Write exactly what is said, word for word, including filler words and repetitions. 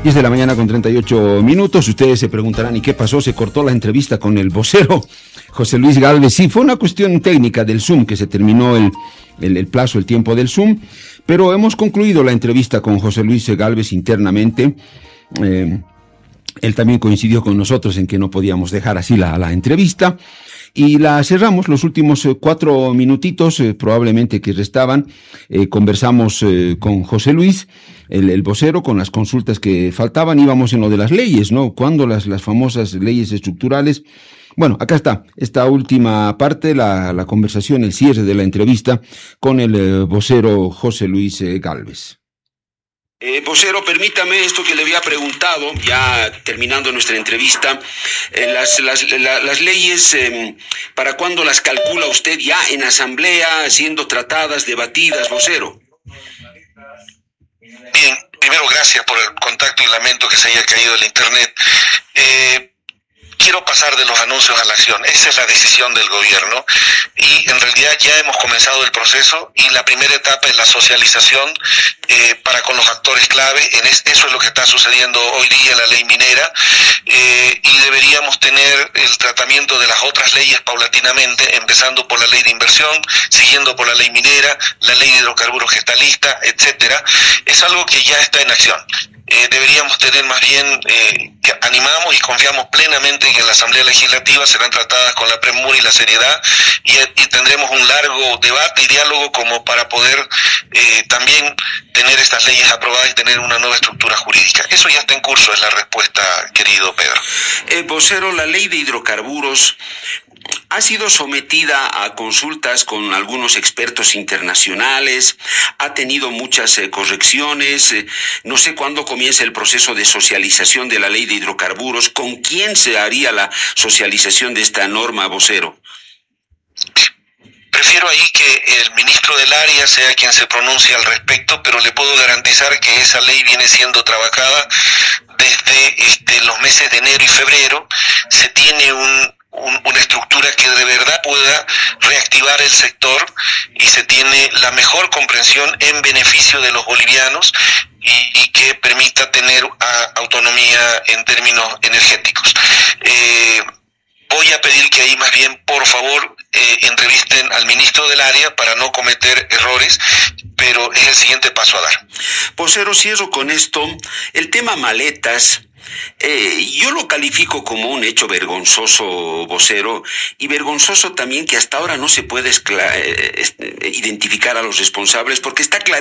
diez de la mañana con treinta y ocho minutos. Ustedes se preguntarán, ¿y qué pasó? Se cortó la entrevista con el vocero José Luis Gálvez. Sí, fue una cuestión técnica del Zoom, que se terminó el, el, el plazo, el tiempo del Zoom, pero hemos concluido la entrevista con José Luis Gálvez internamente. Eh, él también coincidió con nosotros en que no podíamos dejar así la, la entrevista. Y la cerramos los últimos eh, cuatro minutitos, eh, probablemente que restaban. Eh, conversamos eh, con José Luis, el, el vocero, con las consultas que faltaban. Íbamos en lo de las leyes, ¿no? ¿Cuándo las, las famosas leyes estructurales? Bueno, acá está, esta última parte, la, la conversación, el cierre de la entrevista con el eh, vocero José Luis eh, Gálvez. Eh, vocero, permítame esto que le había preguntado, ya terminando nuestra entrevista, eh, las, las, la, las leyes, eh, ¿para cuándo las calcula usted ya en asamblea, siendo tratadas, debatidas, vocero? Bien, primero gracias por el contacto y lamento que se haya caído el internet. Eh, Quiero pasar de los anuncios a la acción. Esa es la decisión del gobierno y en realidad ya hemos comenzado el proceso y la primera etapa es la socialización eh, para con los actores clave. En es, eso es lo que está sucediendo hoy día en la ley minera eh, y deberíamos tener el tratamiento de las otras leyes paulatinamente, empezando por la ley de inversión, siguiendo por la ley minera, la ley de hidrocarburos que está lista, etcétera. Es algo que ya está en acción. Eh, deberíamos tener más bien, eh, que animamos y confiamos plenamente que en la Asamblea Legislativa serán tratadas con la premura y la seriedad y, y tendremos un largo debate y diálogo como para poder eh, también tener estas leyes aprobadas y tener una nueva estructura jurídica. Eso ya está en curso, es la respuesta, querido Pedro. Eh, vocero, la ley de hidrocarburos ha sido sometida a consultas con algunos expertos internacionales, ha tenido muchas eh, correcciones, eh, no sé cuándo comienza el proceso de socialización de la ley de hidrocarburos, ¿con quién se haría la socialización de esta norma, vocero? Prefiero ahí que el ministro del área sea quien se pronuncie al respecto, pero le puedo garantizar que esa ley viene siendo trabajada desde este, los meses de enero y febrero. Se tiene un Un, una estructura que de verdad pueda reactivar el sector y se tiene la mejor comprensión en beneficio de los bolivianos y, y que permita tener a, autonomía en términos energéticos. Eh, voy a pedir que ahí más bien, por favor, eh, entrevisten al ministro del área para no cometer errores, pero es el siguiente paso a dar. Vocero, cierro con esto. El tema maletas, Eh, yo lo califico como un hecho vergonzoso, vocero, y vergonzoso también que hasta ahora no se puede escla- eh, identificar a los responsables, porque está claro